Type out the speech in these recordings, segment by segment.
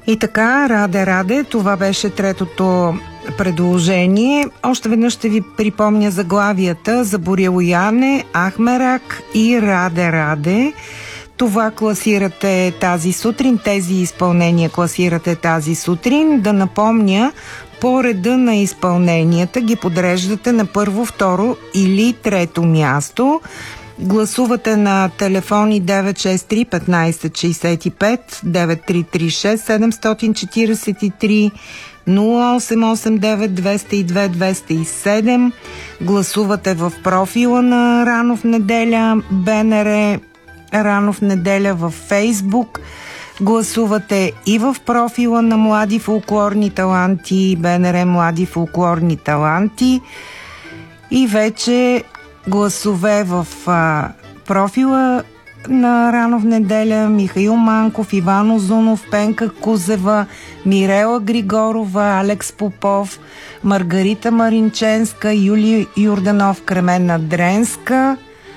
И така, Раде, това беше третото предложение. Още веднъж ще ви припомня заглавията за Борило Яне, Ахмерак и Раде. Това класирате тази сутрин, тези изпълнения класирате тази сутрин. Да напомня, по реда на изпълненията ги подреждате на първо, второ или трето място. Гласувате на телефони 963 1565, 9336 743, 0889 202 207. Гласувате в профила на Рано в неделя, БНР Рано в неделя във Фейсбук. Гласувате и в профила на Млади фолклорни таланти, БНР Млади фолклорни таланти. И вече гласове в профила на Рано в неделя: Михаил Манков, Иван Озунов, Пенка Кузева, Мирела Григорова, Алекс Попов, Маргарита Маринченска, Юли Юрданов, Кремена Дренска.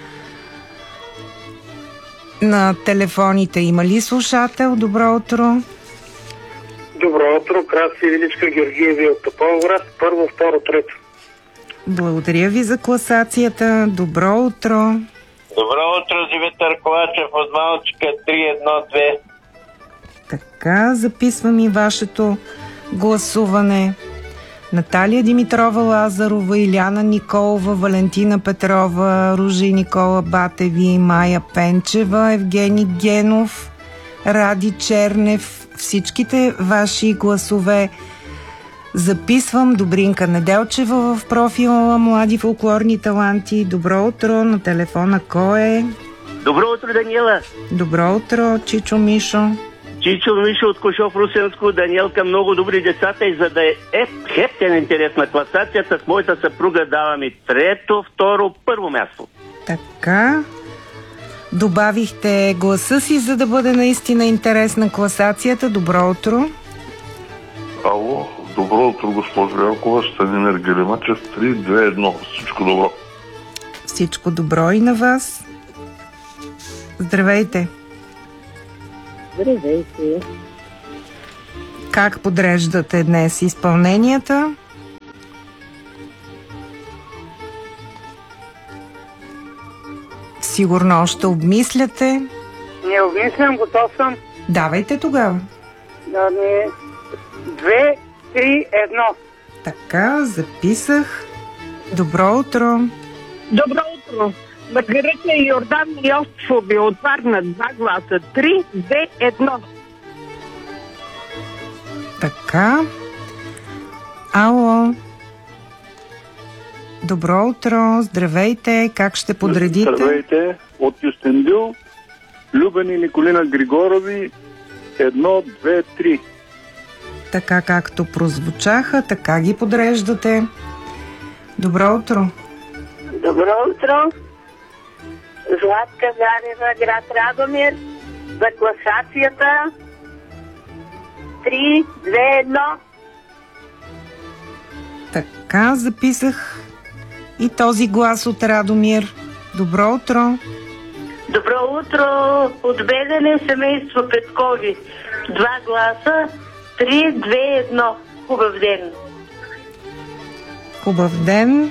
На телефоните има ли слушател? Добро утро. Добро утро, Краси Величка Георгиеви от Тополград. Първо, второ, трето. Благодаря ви за класацията. Добро утро. Добро утро, Димитър Ковачев от Малчика 312. Така, записвам и вашето гласуване. Наталия Димитрова Лазарова, Иляна Николова, Валентина Петрова, Ружи Никола Батеви, Майя Пенчева, Евгений Генов, Ради Чернев. Всичките ваши гласове записвам. Добринка Неделчева в профила Млади фолклорни таланти. Добро утро. На телефона кой е? Добро утро, Даниела. Добро утро, Чичо Мишо. Чичо Мишо от Кошов Русенско. Даниелка, много добри децата, и за да е хептен интерес на класацията, с моята съпруга давам и трето, второ, първо място. Така. Добавихте гласа си, за да бъде наистина интересна класацията. Добро утро. Ало, добро утро, госпожо Ялкова. Станимир Гелемачев, 3-2-1. Всичко добро. Всичко добро и на вас. Здравейте. Здравейте. Как подреждате днес изпълненията? Сигурно още обмисляте. Не обмислям, готов съм. Давайте тогава. 2, 3, 1. Така, записах. Добро утро. Добро утро. Маргарита Йордан Йосифови от Варна, 2 гласа. 3, 2, 1. Така. Ало. Добро утро. Здравейте. Как ще подредите? Здравейте. От Юстендил, Любен и Николина Григорови, 1, 2, 3. Така както прозвучаха, така ги подреждате. Добро утро. Добро утро. Златка Зарева, град Радомир. За класацията 3, 2, 1. Така, записах и този глас от Радомир. Добро утро. Добро утро. От Бедене, семейство Петкови. 2 гласа. 3, 2, 1. Хубав ден. Хубав ден.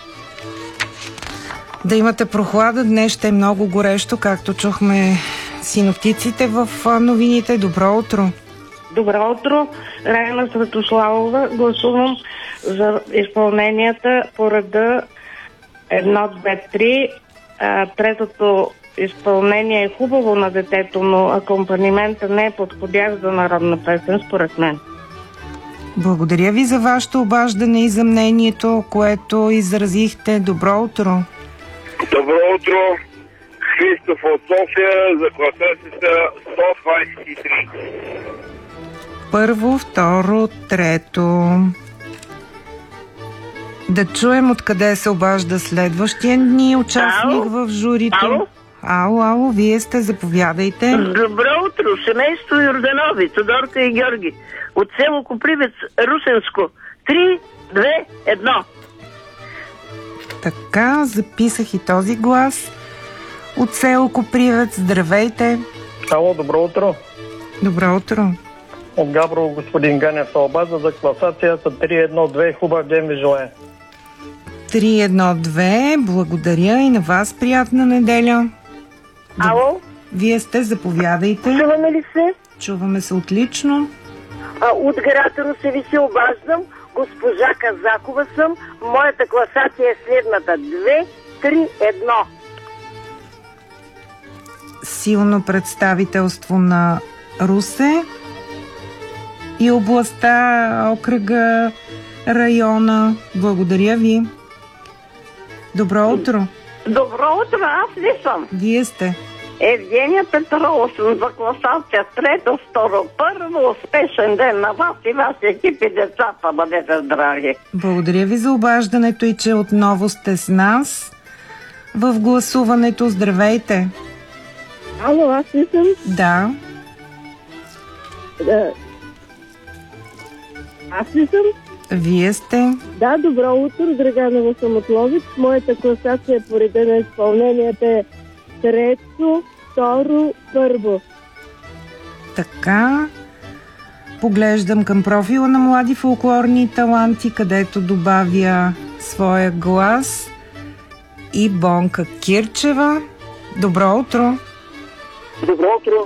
Да имате прохлада. Днес ще е много горещо, както чухме синоптиците в новините. Добро утро. Добро утро. Райна Светославова. Гласувам за изпълненията по реда 1, 2, 3. Третото изпълнение е хубаво на детето, но акомпанимента не е подходящ за народна песен, според мен. Благодаря ви за вашето обаждане и за мнението, което изразихте. Добро утро. Добро утро. Христоф от София, за класацията 123. Първо, второ, трето. Да чуем откъде се обажда следващия ни участник в журито. Ало, вие сте, заповядайте. Добро утро, семейство Йорданови, Тодорка и Георги. От село Копривец, Русенско. 3, 2, 1. Така, записах и този глас. От село Копривец, здравейте. Ало, добро утро. Добро утро. От Габрово господин Ганев се обажда за класацията 3-1-2. Хубав ден ви желая. 3-1-2. Благодаря и на вас приятна неделя. Ало? Вие сте, заповядайте. Чуваме ли се? Чуваме се отлично. От град Русе ви се обаждам. Госпожа Казакова съм. Моята класация е следната. 2-3-1. Силно представителство на Русе и областта, окръга, района. Благодаря ви. Добро утро. Добро утро, аз ли съм? Вие сте. Евгения Петрова съм за класация 3, 2, 1. Успешен ден на вас и ваши екипи, децата. Бъдете здрави. Благодаря ви за обаждането и че отново сте с нас в гласуването. Здравейте. Ало, аз ли съм? Да. Аз ли съм? Вие сте. Да, добро утро, Драганова съм от Ловеч. Моята класация по реда на изпълненията е 3, 2, 1. Така. Поглеждам към профила на млади фолклорни таланти, където добавя своя глас и Бонка Кирчева. Добро утро. Добро утро.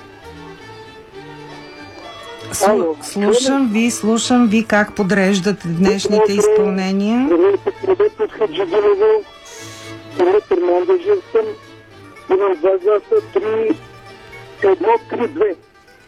Слушам ви как подреждате днешните изпълнения. Здравейте от Хаджидилово. Димитър Мондежев съм. Имам 2 гласа. 3-1-3-2.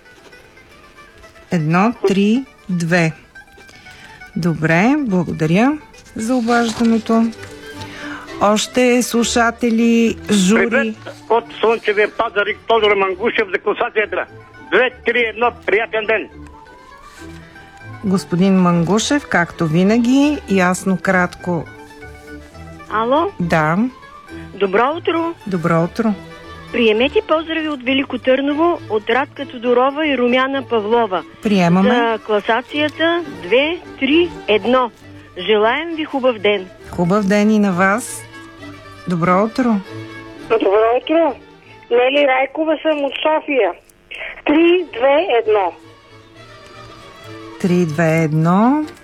1-3-2. Добре, благодаря за обаждането. Още слушатели, жури. Привет от Слънчевия Пазарик, Тодор Мангушев за класацията. 2-3-1, приятен ден. Господин Мангушев, както винаги, ясно, кратко. Ало? Да. Добро утро. Добро утро. Приемете поздрави от Велико Търново, от Радка Тодорова и Румяна Павлова. Приемаме. За класацията 2-3-1. Желаем ви хубав ден. Хубав ден и на вас. Добро утро. Добро утро. Нели Райкова съм от София. 3-2-1. 3-2-1.